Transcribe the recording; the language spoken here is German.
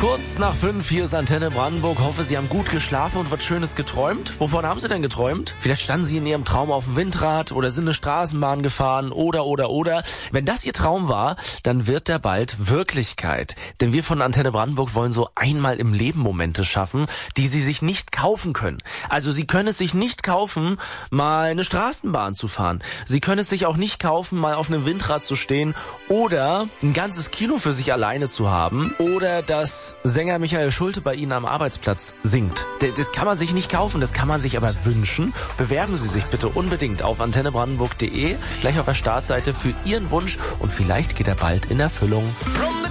Kurz nach 5, hier ist Antenne Brandenburg. Hoffe, Sie haben gut geschlafen und was Schönes geträumt. Wovon haben Sie denn geträumt? Vielleicht standen Sie in Ihrem Traum auf dem Windrad oder sind eine Straßenbahn gefahren oder. Wenn das Ihr Traum war, dann wird der bald Wirklichkeit. Denn wir von Antenne Brandenburg wollen so einmal im Leben Momente schaffen, die Sie sich nicht kaufen können. Also Sie können es sich nicht kaufen, mal eine Straßenbahn zu fahren. Sie können es sich auch nicht kaufen, mal auf einem Windrad zu stehen oder ein ganzes Kino für sich alleine zu haben oder dass Sänger Michael Schulte bei Ihnen am Arbeitsplatz singt. Das kann man sich nicht kaufen, das kann man sich aber wünschen. Bewerben Sie sich bitte unbedingt auf antennebrandenburg.de, gleich auf der Startseite für Ihren Wunsch und vielleicht geht er bald in Erfüllung.